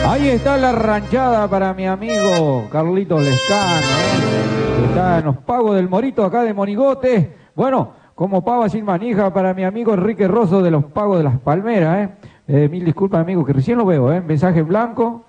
Ahí está la ranchada para mi amigo Carlitos Lescano, que está en los pagos del Morito acá de Monigote. Bueno, como pava sin manija para mi amigo Enrique Rosso de los pagos de las Palmeras. Mil disculpas, amigo, que recién lo veo, mensaje en blanco.